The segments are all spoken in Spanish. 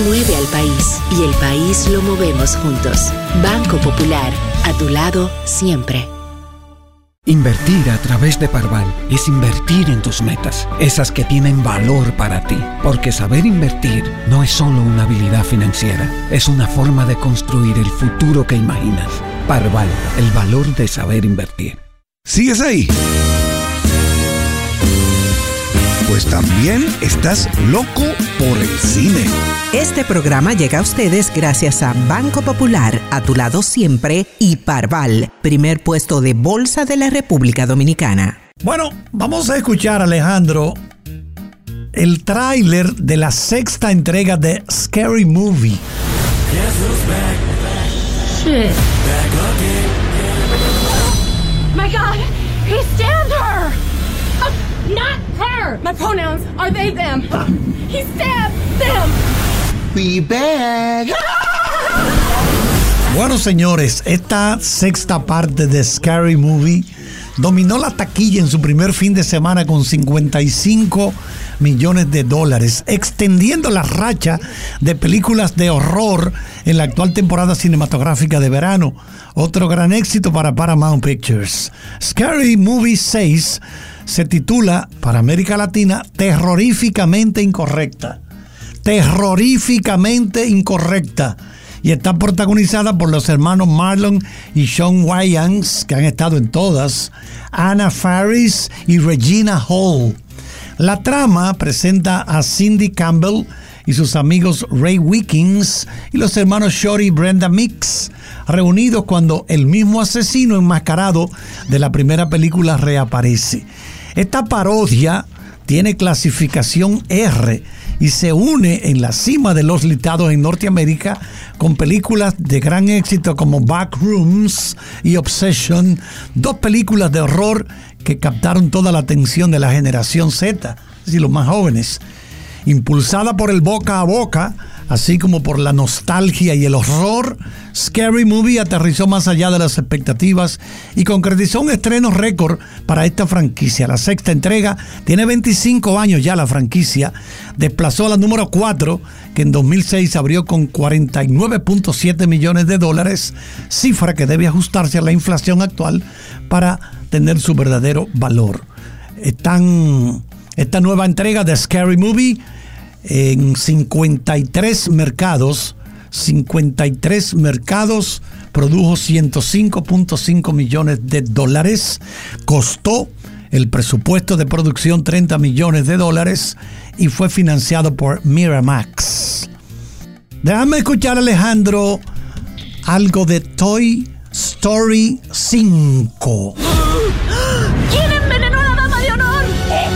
mueve al país y el país lo movemos juntos. Banco Popular, a tu lado siempre. Invertir a través de Parval es invertir en tus metas, esas que tienen valor para ti. Porque saber invertir no es solo una habilidad financiera, es una forma de construir el futuro que imaginas. Parval, el valor de saber invertir. ¿Sigues ahí? Pues también estás loco por el cine. Este programa llega a ustedes gracias a Banco Popular, a tu lado siempre, y Parval, primer puesto de bolsa de la República Dominicana. Bueno, vamos a escuchar, Alejandro, el tráiler de la 6ª entrega de Scary Movie. Shit. My God, he stabbed her! Not her! My pronouns are they, them. He stabbed them! Be back. Bueno, señores, esta 6ª parte de Scary Movie dominó la taquilla en su primer fin de semana con $55 millones, extendiendo la racha de películas de horror en la actual temporada cinematográfica de verano. Otro gran éxito para Paramount Pictures. Scary Movie 6 se titula, para América Latina, Terroríficamente Incorrecta. Terroríficamente Incorrecta. Y está protagonizada por los hermanos Marlon y Sean Wayans, que han estado en todas, Anna Faris y Regina Hall. La trama presenta a Cindy Campbell y sus amigos Ray Wickens y los hermanos Shorty y Brenda Mix, reunidos cuando el mismo asesino enmascarado de la primera película reaparece. Esta parodia tiene clasificación R y se une en la cima de los listados en Norteamérica con películas de gran éxito como Backrooms y Obsession, dos películas de horror que captaron toda la atención de la generación Z, es decir, los más jóvenes. Impulsada por el boca a boca, así como por la nostalgia y el horror, Scary Movie aterrizó más allá de las expectativas y concretizó un estreno récord para esta franquicia. La sexta entrega tiene 25 años ya la franquicia, desplazó a la número 4, que en 2006 abrió con $49.7 millones, cifra que debe ajustarse a la inflación actual para tener su verdadero valor. Esta nueva entrega de Scary Movie en 53 mercados, produjo $105.5 millones, costó el presupuesto de producción $30 millones y fue financiado por Miramax. Déjame escuchar, Alejandro, algo de Toy Story 5. ¿Quién envenenó a la dama de honor?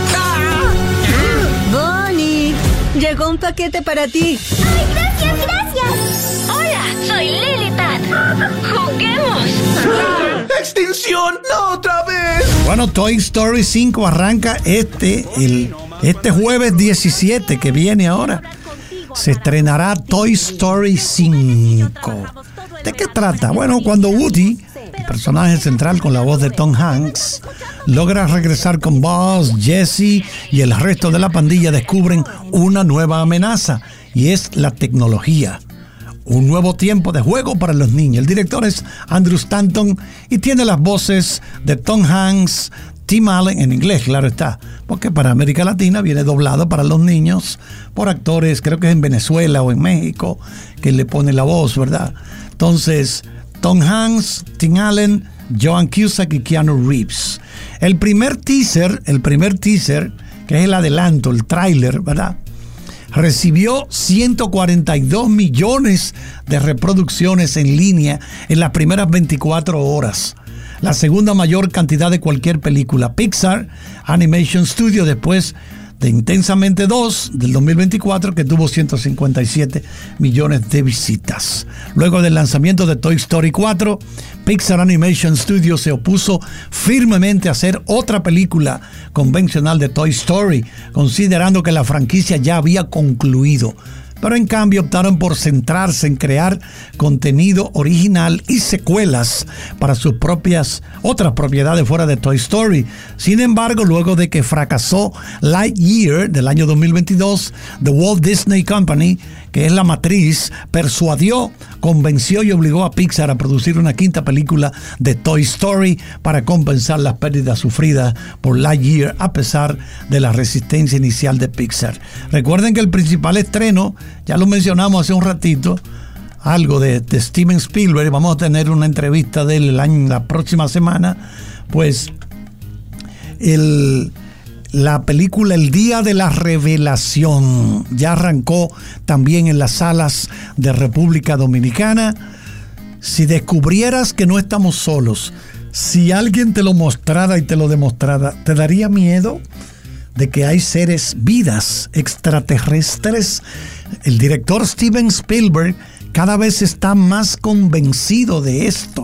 Bonnie, llegó un paquete para ti. ¡Ay, gracias, gracias! Hola, soy Lily Pat. ¡Juguemos! ¡Extinción! ¡No otra vez! Bueno, Toy Story 5 arranca este jueves 17 que viene ahora. Se estrenará Toy Story 5. ¿De qué trata? Bueno, cuando Woody, el personaje central con la voz de Tom Hanks, logra regresar con Buzz, Jessie y el resto de la pandilla, descubren una nueva amenaza, y es la tecnología. Un nuevo tiempo de juego para los niños. El director es Andrew Stanton y tiene las voces de Tom Hanks, Tim Allen, en inglés, claro está, porque para América Latina viene doblado para los niños por actores, creo que es en Venezuela o en México, que le pone la voz, ¿verdad? Entonces, Tom Hanks, Tim Allen, Joan Cusack y Keanu Reeves. El primer teaser, que es el adelanto, el tráiler, ¿verdad?, recibió 142 millones de reproducciones en línea en las primeras 24 horas. La segunda mayor cantidad de cualquier película. Pixar Animation Studio, después de Intensamente 2 del 2024, que tuvo 157 millones de visitas. Luego del lanzamiento de Toy Story 4, Pixar Animation Studio se opuso firmemente a hacer otra película convencional de Toy Story, considerando que la franquicia ya había concluido. Pero en cambio optaron por centrarse en crear contenido original y secuelas para sus otras propiedades fuera de Toy Story. Sin embargo, luego de que fracasó Lightyear del año 2022, The Walt Disney Company, que es la matriz, persuadió, convenció y obligó a Pixar a producir una quinta película de Toy Story para compensar las pérdidas sufridas por Lightyear a pesar de la resistencia inicial de Pixar. Recuerden que el principal estreno, ya lo mencionamos hace un ratito, algo de Steven Spielberg, vamos a tener una entrevista de él la próxima semana, pues la película El Día de la Revelación ya arrancó también en las salas de República Dominicana. Si descubrieras que no estamos solos, si alguien te lo mostrara y te lo demostrara, ¿te daría miedo de que hay seres, vidas extraterrestres? El director Steven Spielberg cada vez está más convencido de esto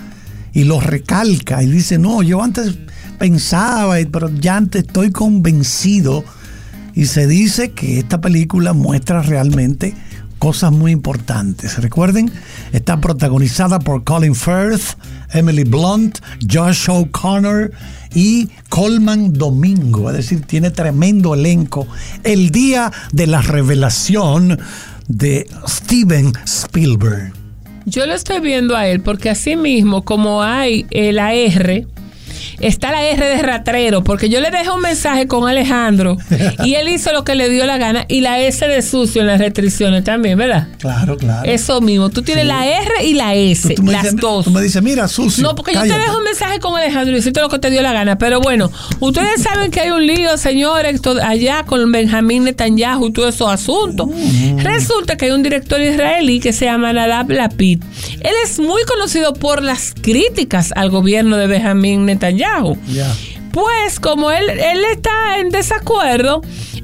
y lo recalca y dice, no, yo antes pensaba, pero ya antes estoy convencido. Y se dice que esta película muestra realmente cosas muy importantes. Recuerden, está protagonizada por Colin Firth, Emily Blunt, Josh O'Connor y Colman Domingo. Es decir, tiene tremendo elenco. El Día de la Revelación de Steven Spielberg. Yo lo estoy viendo a él porque así mismo como hay la R, está la R de ratrero, porque yo le dejé un mensaje con Alejandro y él hizo lo que le dio la gana, y la S de sucio en las restricciones también, ¿verdad? Claro. Eso mismo, tú tienes la R y la S, las dos. Tú me dices, mira, sucio. No, porque cállate. yo te dejo un mensaje con Alejandro y hiciste lo que te dio la gana, pero bueno, ustedes saben que hay un lío, señores, allá con Benjamín Netanyahu y todos esos asuntos. Resulta que hay un director israelí que se llama Nadab Lapid. Él es muy conocido por las críticas al gobierno de Benjamín Netanyahu. Yeah. Pues como él está en desacuerdo,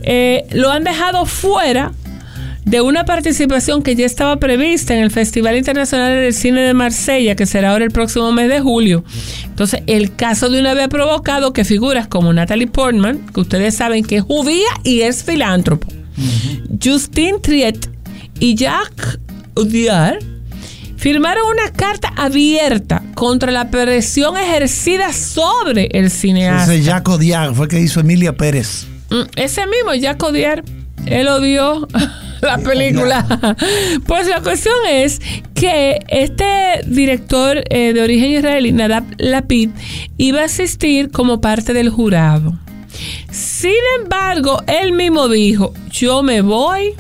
lo han dejado fuera de una participación que ya estaba prevista en el Festival Internacional del Cine de Marsella, que será ahora el próximo mes de julio. Entonces, el caso de una vez ha provocado que figuras como Natalie Portman, que ustedes saben que es judía y es filántropo, Justine Triet y Jacques Audiard, firmaron una carta abierta contra la presión ejercida sobre el cineasta. Ese Jacques Audiard fue que hizo Emilia Pérez. Ese mismo Jacques Audiard, él odió la película. Pues la cuestión es que este director de origen israelí, Nadab Lapid, iba a asistir como parte del jurado. Sin embargo, él mismo dijo, yo me voy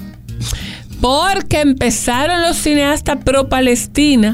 porque empezaron los cineastas pro-Palestina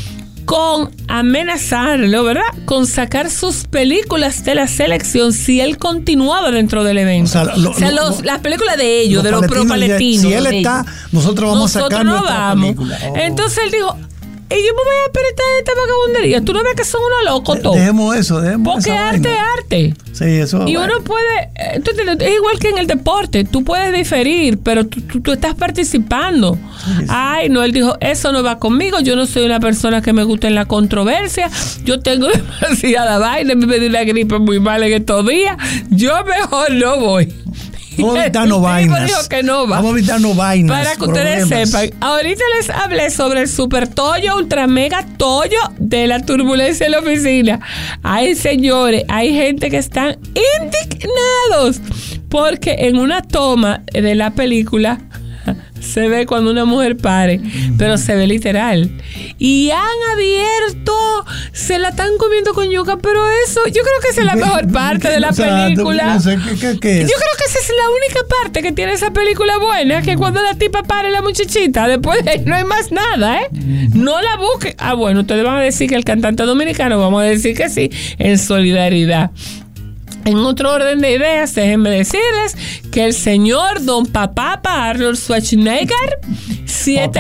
con amenazarlo, ¿verdad? Con sacar sus películas de la selección si él continuaba dentro del evento. O sea, las películas de ellos, de los pro-palestinos. Si él está, nosotros vamos a sacar nuestra película. Entonces él dijo, y yo me voy a apretar esta vagabundería. Tú no ves que son unos locos todos. Dejemos eso. Porque arte es arte. Sí, eso. Y uno puede, es igual que en el deporte, tú puedes diferir, pero tú estás participando. Sí. Ay, no, él dijo, eso no va conmigo, yo no soy una persona que me gusta en la controversia, yo tengo demasiada vaina, me dio una gripe muy mal en estos días, yo mejor no voy. Vamos a evitarnos vainas. Dijo que no va. Vamos a evitarnos vainas. Para que ustedes sepan, ahorita les hablé sobre el super tollo, ultra mega tollo de la turbulencia en la oficina. Ay, señores, hay gente que están indignados porque en una toma de la película se ve cuando una mujer pare, pero se ve literal. Y han abierto, se la están comiendo con yuca, pero eso, yo creo que esa es la mejor parte de la película. No sé, ¿qué es? Yo creo que esa es la única parte que tiene esa película buena, que cuando la tipa pare la muchachita, después no hay más nada, No la busquen. Ah, bueno, ustedes van a decir que el cantante dominicano, vamos a decir que sí, en solidaridad. En otro orden de ideas, déjenme decirles que el señor Don Papapa Arnold Schwarzenegger, 7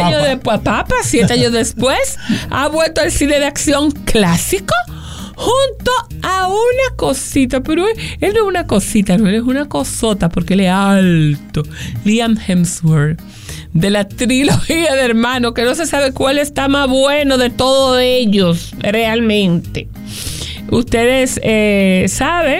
años después, ha vuelto al cine de acción clásico junto a una cosita, pero él no es una cosita, no, él es una cosota porque él es alto, Liam Hemsworth, de la trilogía de hermanos, que no se sabe cuál está más bueno de todos ellos, realmente. Ustedes saben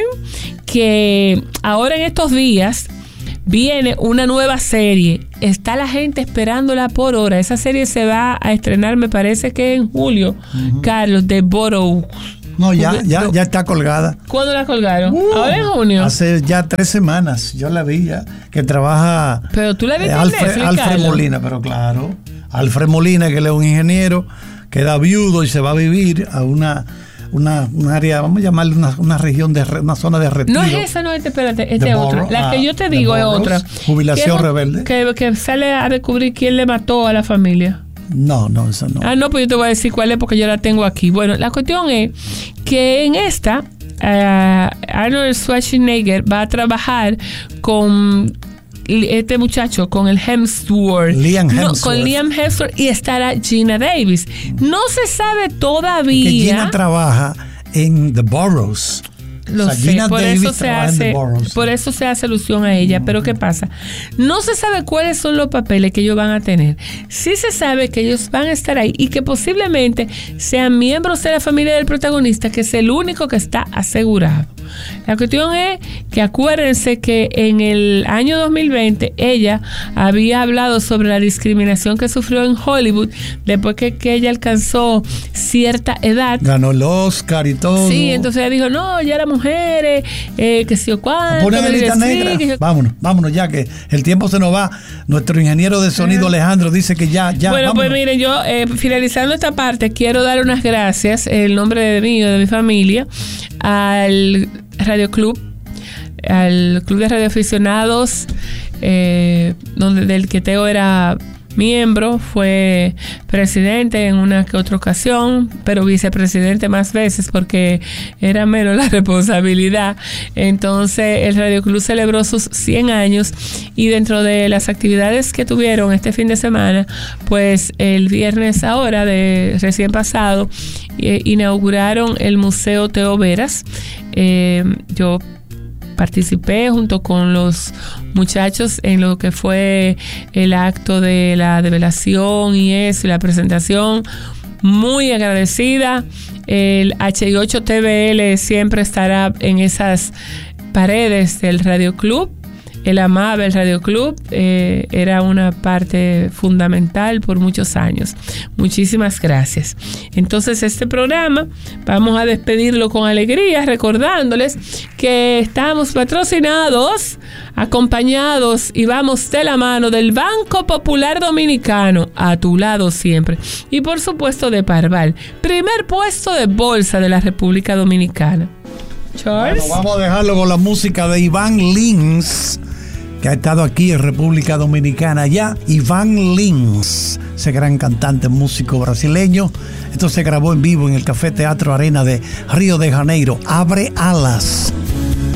que ahora en estos días viene una nueva serie. Está la gente esperándola por hora. Esa serie se va a estrenar, me parece que en julio, Carlos, de Borough. No, ya está colgada. ¿Cuándo la colgaron? ¿Ahora en junio? Hace ya 3 semanas. Yo la vi ya, que trabaja. Pero tú la viste en Netflix, Alfred Molina, pero claro. Alfred Molina, que él es un ingeniero, queda viudo y se va a vivir a un área, vamos a llamarle una región una zona de retiro. No es esa, no, espérate, es otra. La que yo te digo es otra. Jubilación rebelde. Que sale a descubrir quién le mató a la familia. No, esa no. No, pues yo te voy a decir cuál es porque yo la tengo aquí. Bueno, la cuestión es que en esta Arnold Schwarzenegger va a trabajar con este muchacho, con el Liam Hemsworth. Con Liam Hemsworth, y estará Gina Davis. No se sabe todavía. Que Gina trabaja en The Boroughs. Lo sé, por eso se hace alusión a ella. Pero ¿qué pasa? No se sabe cuáles son los papeles que ellos van a tener. Sí se sabe que ellos van a estar ahí y que posiblemente sean miembros de la familia del protagonista, que es el único que está asegurado. La cuestión es que acuérdense que en el año 2020 ella había hablado sobre la discriminación que sufrió en Hollywood después que ella alcanzó cierta edad. Ganó el Oscar y todo. Sí, entonces ella dijo, no, ya eran mujeres, que si o cuánto. Ponen la lista negra. Vámonos ya, que el tiempo se nos va. Nuestro ingeniero de sonido Alejandro dice que ya. Bueno, vámonos. Pues miren, yo finalizando esta parte, quiero dar unas gracias en nombre de mí y de mi familia al Radio Club, al Club de Radioaficionados, del que Teo era miembro, fue presidente en una que otra ocasión, pero vicepresidente más veces porque era menos la responsabilidad. Entonces el Radio Club celebró sus 100 años y dentro de las actividades que tuvieron este fin de semana, pues el viernes ahora de recién pasado inauguraron el Museo Teo Veras. Yo participé junto con los muchachos en lo que fue el acto de la develación y eso, y la presentación. Muy agradecida. El HI8 TVL siempre estará en esas paredes del Radio Club. Él amaba el Radio Club, era una parte fundamental por muchos años. Muchísimas gracias. Entonces este programa vamos a despedirlo con alegría, recordándoles que estamos patrocinados, acompañados y vamos de la mano del Banco Popular Dominicano, a tu lado siempre. Y por supuesto de Parval, primer puesto de bolsa de la República Dominicana. Charles. Bueno, vamos a dejarlo con la música de Iván Lins, que ha estado aquí en República Dominicana ya. Iván Lins, ese gran cantante, músico brasileño. Esto se grabó en vivo en el Café Teatro Arena de Río de Janeiro. Abre alas.